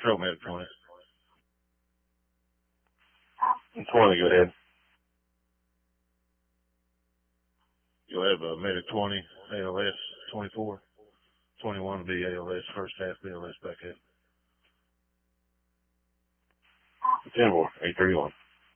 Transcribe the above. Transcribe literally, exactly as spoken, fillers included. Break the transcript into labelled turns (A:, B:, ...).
A: stroke medic twenty.
B: twenty, go ahead.
A: You'll have a medic twenty, A L S twenty-four. twenty-one will be A L S first half, B L S back half.
B: ten more, eight thirty-one.